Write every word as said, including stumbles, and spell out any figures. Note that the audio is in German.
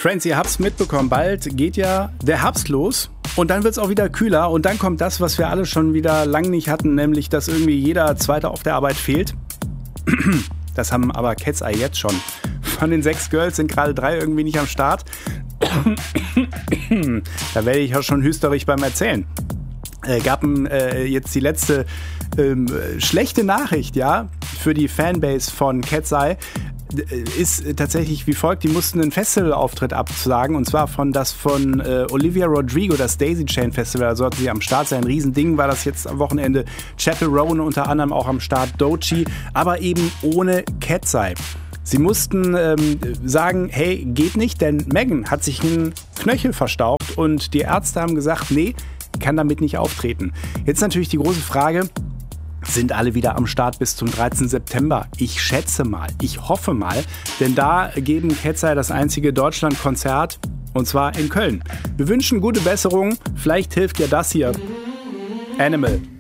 Friends, ihr habt's mitbekommen, bald geht ja der Herbst los und dann wird's auch wieder kühler und dann kommt das, was wir alle schon wieder lang nicht hatten, nämlich, dass irgendwie jeder Zweite auf der Arbeit fehlt. Das haben aber Cat's Eye jetzt schon. Von den sechs Girls sind gerade drei irgendwie nicht am Start. Da werde ich ja schon hysterisch beim Erzählen. Äh, gab äh, jetzt die letzte ähm, schlechte Nachricht, ja, für die Fanbase von Cat's Eye. Ist tatsächlich wie folgt, die mussten einen Festivalauftritt absagen und zwar von das von äh, Olivia Rodrigo, das Daisy Chain Festival, da sollten sie am Start sein, ein Riesending war das jetzt am Wochenende, Chappell Roan unter anderem auch am Start, Doechii, aber eben ohne Cat's Eye. Sie mussten ähm, sagen, hey, geht nicht, denn Megan hat sich einen Knöchel verstaucht und die Ärzte haben gesagt, nee, kann damit nicht auftreten. Jetzt natürlich die große Frage, sind alle wieder am Start bis zum dreizehnten September? Ich schätze mal, ich hoffe mal, denn da geben Cat's Eye das einzige Deutschland-Konzert und zwar in Köln. Wir wünschen gute Besserung, vielleicht hilft ja das hier. Animal.